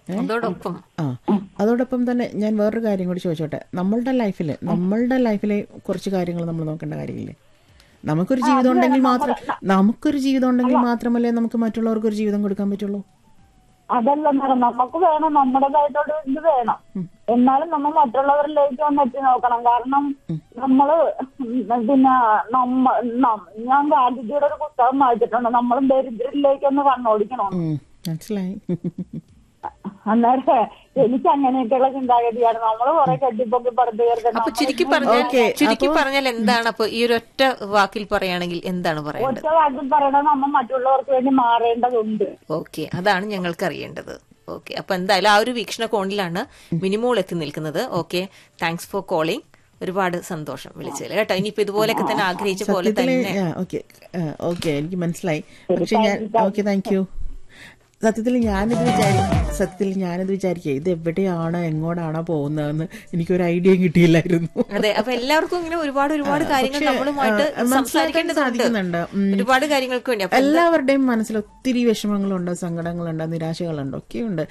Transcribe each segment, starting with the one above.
അതോടൊപ്പം അതോടൊപ്പം തന്നെ ഞാൻ വേറൊരു കാര്യം കൂടി ചോദിച്ചോട്ടെ. നമ്മളുടെ ലൈഫിലെ കുറച്ച് കാര്യങ്ങൾ നമ്മൾ നോക്കേണ്ട കാര്യമില്ലേ? നമുക്കൊരു ജീവിതം ഉണ്ടെങ്കിൽ മാത്രമല്ലേ നമുക്ക് മറ്റുള്ളവർക്ക് ഒരു ജീവിതം കൊടുക്കാൻ പറ്റുള്ളൂ. അതല്ല മാഡം, നമുക്ക് വേണം, നമ്മുടേതായിട്ടൊരു ഇത് വേണം. എന്നാലും നമ്മൾ മറ്റുള്ളവരിലേക്ക് ഒന്ന് എത്തി നോക്കണം. കാരണം നമ്മള് പിന്നെ ഞാൻ ഗാന്ധിജിയുടെ ഒരു പുസ്തകം വായിച്ചിട്ടുണ്ട്, നമ്മളും ദരിദ്രരിലേക്കൊന്ന് കണ്ണോടിക്കണം. മനസ്സിലായി. അന്നേരം എനിക്ക് അങ്ങനെയൊക്കെയുള്ള ചിന്താഗതിയാണ്. നമ്മള് കുറെ കെട്ടിപ്പൊക്കി പടുത്തു അപ്പൊ ചുരുക്കി പറഞ്ഞാൽ എന്താണ് അപ്പൊ ഈ ഒരു ഒറ്റ വാക്കിൽ പറയുകയാണെങ്കിൽ എന്താണ് പറയുന്നത്? ഒറ്റ വാക്കിൽ പറയണത് നമ്മൾ മറ്റുള്ളവർക്ക് വേണ്ടി മാറേണ്ടതുണ്ട്. ഓക്കെ, അതാണ് ഞങ്ങൾക്ക് അറിയേണ്ടത്. ഓക്കെ, അപ്പൊ എന്തായാലും ആ ഒരു വീക്ഷണകോണിലാണ് മിനിമോൾ എത്തി നിൽക്കുന്നത്. Okay, thanks for calling. ഒരുപാട് സന്തോഷം വിളിച്ചതിൽ കേട്ടോ. ഇനിയിപ്പോ ഇതുപോലെയൊക്കെ തന്നെ ആഗ്രഹിച്ച പോലെ തന്നെ. ഓക്കെ, എനിക്ക് മനസ്സിലായി. പക്ഷെ ഓക്കെ, താങ്ക് യു. സത്യത്തിൽ ഞാനിത് വിചാരിക്കുക ഇത് എവിടെയാണോ എങ്ങോട്ടാണോ പോകുന്നതെന്ന് എനിക്കൊരു ഐഡിയ കിട്ടിയില്ലായിരുന്നു. അതെ, അപ്പൊ എല്ലാവർക്കും ഇങ്ങനെ ഒരുപാട് കാര്യങ്ങൾ നമ്മളുമായിട്ട് സംസാരിക്കേണ്ടത് സാധിക്കുന്നുണ്ട്. ഒരുപാട് കാര്യങ്ങൾക്ക് വേണ്ടി എല്ലാവരുടെയും മനസ്സിൽ ഒത്തിരി വിഷമങ്ങളുണ്ട്, സങ്കടങ്ങളുണ്ട്, നിരാശകളുണ്ട്, ഒക്കെയുണ്ട്.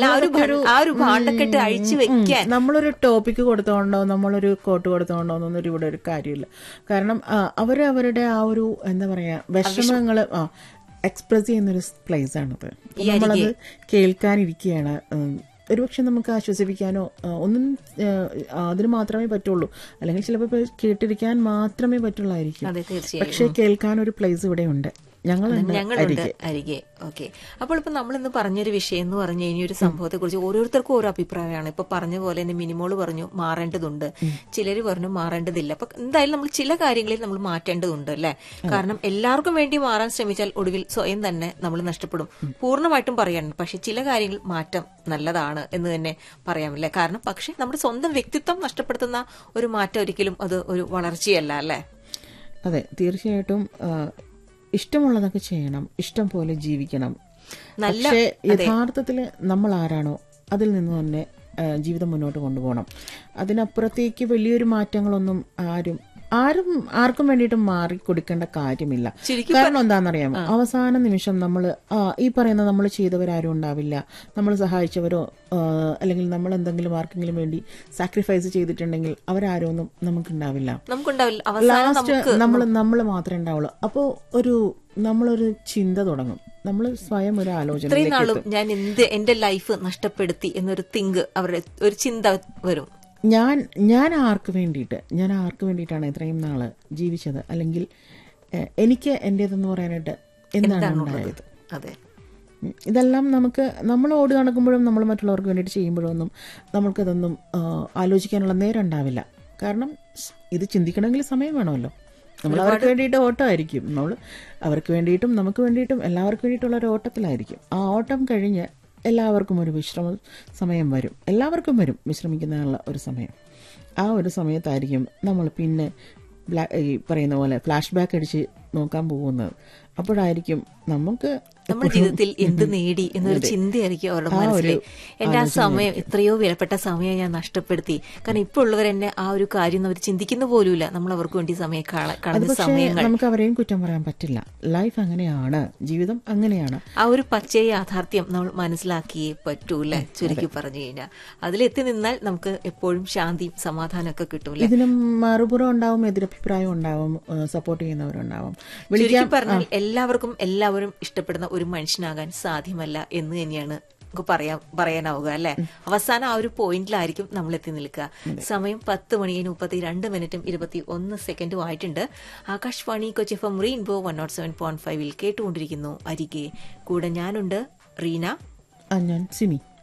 നമ്മളൊരു ടോപ്പിക് കൊടുത്തോണ്ടോ നമ്മളൊരു കോട്ട് കൊടുത്തോണ്ടോ എന്നൊന്നും ഇവിടെ ഒരു കാര്യമില്ല. കാരണം അവരവരുടെ ആ ഒരു എന്താ പറയാ വിഷമങ്ങള് എക്സ്പ്രസ് ചെയ്യുന്നൊരു പ്ലേസ് ആണത്. നമ്മളത് കേൾക്കാനിരിക്കുകയാണ്. ഒരുപക്ഷെ നമുക്ക് ആശ്വസിപ്പിക്കാനോ ഒന്നും അതിന് മാത്രമേ പറ്റുള്ളൂ, അല്ലെങ്കിൽ ചിലപ്പോൾ കേട്ടിരിക്കാൻ മാത്രമേ പറ്റുള്ളായിരിക്കും. പക്ഷെ കേൾക്കാൻ ഒരു പ്ലേസ് ഇവിടെ ഉണ്ട്, ഞങ്ങളുണ്ട് അരികെ. ഓക്കെ, അപ്പോൾ ഇപ്പൊ നമ്മളിന്ന് പറഞ്ഞൊരു വിഷയം എന്ന് പറഞ്ഞു കഴിഞ്ഞാൽ ഒരു സംഭവത്തെ കുറിച്ച് ഓരോരുത്തർക്കും ഓരോ അഭിപ്രായമാണ്. ഇപ്പൊ പറഞ്ഞ പോലെ തന്നെ മിനിമോള് പറഞ്ഞു മാറേണ്ടതുണ്ട്, ചിലര് പറഞ്ഞു മാറേണ്ടതില്ല. അപ്പൊ എന്തായാലും നമ്മൾ ചില കാര്യങ്ങളിൽ നമ്മൾ മാറ്റേണ്ടതുണ്ട് അല്ലെ? കാരണം എല്ലാവർക്കും വേണ്ടി മാറാൻ ശ്രമിച്ചാൽ ഒടുവിൽ സ്വയം തന്നെ നമ്മൾ നഷ്ടപ്പെടും. പൂർണ്ണമായിട്ടും പറയാനുണ്ട്, പക്ഷെ ചില കാര്യങ്ങൾ മാറ്റം നല്ലതാണ് എന്ന് തന്നെ പറയാമല്ലേ? കാരണം പക്ഷെ നമ്മുടെ സ്വന്തം വ്യക്തിത്വം നഷ്ടപ്പെടുത്തുന്ന ഒരു മാറ്റം ഒരിക്കലും അത് ഒരു വളർച്ചയല്ല അല്ലെ? അതെ, തീർച്ചയായിട്ടും. ഇഷ്ടമുള്ളതൊക്കെ ചെയ്യണം, ഇഷ്ടം പോലെ ജീവിക്കണം. പക്ഷേ യഥാർത്ഥത്തിൽ നമ്മൾ ആരാണോ അതിൽ നിന്ന് തന്നെ ജീവിതം മുന്നോട്ട് കൊണ്ടുപോകണം. അതിനപ്പുറത്തേക്ക് വലിയൊരു മാറ്റങ്ങളൊന്നും ആർക്കും വേണ്ടിയിട്ട് മാറിക്കൊടുക്കേണ്ട കാര്യമില്ല. കാരണം എന്താണെന്നറിയാമോ, അവസാന നിമിഷം ഈ പറയുന്ന നമ്മൾ ചെയ്തവരാരും ഉണ്ടാവില്ല, നമ്മൾ സഹായിച്ചവരോ അല്ലെങ്കിൽ നമ്മൾ എന്തെങ്കിലും ആർക്കെങ്കിലും വേണ്ടി സാക്രിഫൈസ് ചെയ്തിട്ടുണ്ടെങ്കിൽ അവരാരും ഒന്നും നമുക്കുണ്ടാവില്ല. ലാസ്റ്റ് നമ്മൾ മാത്രമേ ഉണ്ടാവുള്ളൂ. അപ്പോൾ നമ്മളൊരു ചിന്ത തുടങ്ങും, നമ്മൾ സ്വയം ഒരു ആലോചന. ഇത്രയും നാളും ഞാൻ എന്റെ ലൈഫ് നഷ്ടപ്പെടുത്തി എന്നൊരു അവരുടെ ഒരു ചിന്ത വരും. ഞാൻ ആർക്ക് വേണ്ടിയിട്ടാണ് ഇത്രയും നാള് ജീവിച്ചത്, അല്ലെങ്കിൽ എനിക്ക് എന്റേതെന്ന് പറയാനായിട്ട് എന്താണ് ഉണ്ടായത്? ഇതെല്ലാം നമ്മൾ ഓടി നടക്കുമ്പോഴും നമ്മൾ മറ്റുള്ളവർക്ക് വേണ്ടിയിട്ട് ചെയ്യുമ്പോഴൊന്നും നമ്മൾക്കതൊന്നും ആലോചിക്കാനുള്ള നേരം ഉണ്ടാവില്ല. കാരണം ഇത് ചിന്തിക്കണമെങ്കിൽ സമയം വേണമല്ലോ. നമ്മൾ അവർക്ക് വേണ്ടിയിട്ട് ഓട്ടമായിരിക്കും, നമ്മൾ അവർക്ക് വേണ്ടിയിട്ടും നമുക്ക് വേണ്ടിയിട്ടും എല്ലാവർക്കും വേണ്ടിയിട്ടുള്ള ഒരു ഓട്ടത്തിലായിരിക്കും. ആ ഓട്ടം കഴിഞ്ഞ് എല്ലാവർക്കും ഒരു വിശ്രമ സമയം വരും, എല്ലാവർക്കും വരും വിശ്രമിക്കുന്നതിനുള്ള ഒരു സമയം. ആ ഒരു സമയത്തായിരിക്കും നമ്മൾ പിന്നെ ഈ പറയുന്ന പോലെ ഫ്ലാഷ് ബാക്ക് അടിച്ച് നോക്കാൻ പോകുന്നത്. അപ്പോഴായിരിക്കും നമ്മുടെ ജീവിതത്തിൽ എന്ത് നേടി എന്നൊരു ചിന്തയായിരിക്കും അവരുടെ മനസ്സിൽ. എന്റെ ആ സമയം, എത്രയോ വിലപ്പെട്ട സമയം ഞാൻ നഷ്ടപ്പെടുത്തി. കാരണം ഇപ്പോൾ ഉള്ളവർ എന്നെ ആ ഒരു കാര്യം അവർ ചിന്തിക്കുന്ന പോലുമില്ല. നമ്മൾ അവർക്ക് വേണ്ടി കളഞ്ഞ സമയങ്ങൾ. നമുക്ക് അവരെയും കുറ്റം പറയാൻ പറ്റില്ല. ലൈഫ് അങ്ങനെയാണ്, ജീവിതം അങ്ങനെയാണ്. ആ ഒരു പച്ചയ യാഥാർത്ഥ്യം നമ്മൾ മനസ്സിലാക്കിയേ പറ്റൂ അല്ലെ? ചുരുക്കി പറഞ്ഞു കഴിഞ്ഞാൽ അതിലെത്തി നിന്നാൽ നമുക്ക് എപ്പോഴും ശാന്തിയും സമാധാനമൊക്കെ കിട്ടൂല. ഇതിനും മറുപുറം ഉണ്ടാവും, എതിരഭിപ്രായം ഉണ്ടാവും, സപ്പോർട്ട് ചെയ്യുന്നവരുണ്ടാവും. എല്ലാവരും ഇഷ്ടപ്പെടുന്ന ഒരു മനുഷ്യനാകാൻ സാധ്യമല്ല എന്ന് തന്നെയാണ് നമുക്ക് പറയാനാവുക അല്ലെ? അവസാനം ആ ഒരു പോയിന്റിലായിരിക്കും നമ്മൾ എത്തി നിൽക്കുക. സമയം 10:32 ആയിട്ടുണ്ട്. ആകാശവാണി കൊച്ചി FM റെയിൻബോ 107.5 കേട്ടുകൊണ്ടിരിക്കുന്നു അരികെ. കൂടെ ഞാനുണ്ട് റീന, ഞാൻ സിമി.